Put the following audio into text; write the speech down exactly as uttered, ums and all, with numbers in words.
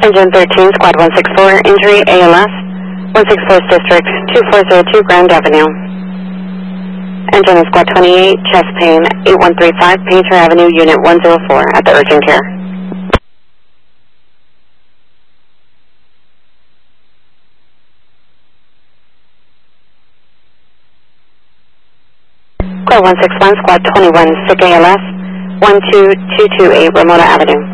Engine thirteen, Squad one six four, injury A L S, one six fourth District, two four zero two Grand Avenue. Engine is Squad twenty-eight, chest pain, eight one three five, Painter Avenue, Unit one zero four, at the urgent care. Squad one six one, Squad twenty-one, sick A L S, one two two two eight Ramona Avenue.